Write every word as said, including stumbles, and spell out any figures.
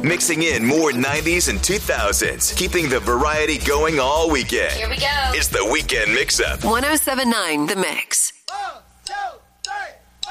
mixing in more nineties and two thousands, keeping the variety going all weekend. Here we go. It's the Weekend Mix-Up. one oh seven point nine The Mix.